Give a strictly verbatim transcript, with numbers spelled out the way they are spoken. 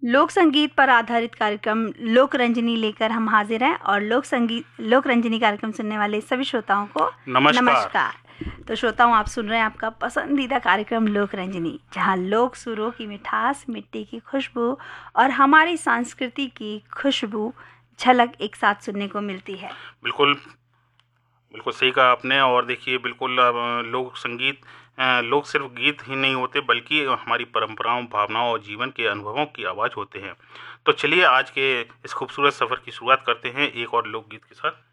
लोक संगीत पर आधारित कार्यक्रम लोक रंजनी लेकर हम हाजिर हैं और लोक संगीत लोक रंजनी कार्यक्रम सुनने वाले सभी श्रोताओं को नमस्कार। नमस्कार। तो श्रोताओं, आप सुन रहे हैं आपका पसंदीदा कार्यक्रम लोक रंजनी, जहां लोक सुरों की मिठास, मिट्टी की खुशबू और हमारी संस्कृति की खुशबू झलक एक साथ सुनने को मिलती है। बिल्कुल बिल्कुल सही कहा आपने। और देखिए, बिल्कुल लोक संगीत लोग सिर्फ गीत ही नहीं होते, बल्कि हमारी परंपराओं, भावनाओं और जीवन के अनुभवों की आवाज़ होते हैं। तो चलिए आज के इस खूबसूरत सफ़र की शुरुआत करते हैं एक और लोकगीत के साथ।